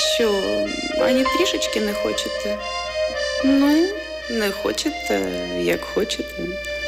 Що, ані трішечки не хочете? Ну, не хочете, як хочете.